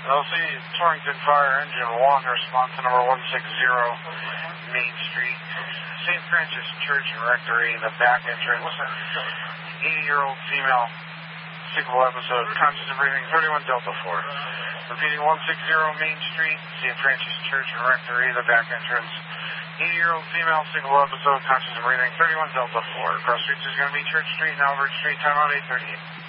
LC Torrington Fire Engine 1, response to number 160 Main Street, St. Francis Church and Rectory, the back entrance. 80-year-old female, sickle episode, conscious of breathing, 31 Delta 4. Repeating 160 Main Street, St. Francis Church and Rectory, the back entrance. 80-year-old female, sickle episode, conscious of breathing, 31 Delta 4. Cross streets is going to be Church Street and Albert Street, timeout 8:38.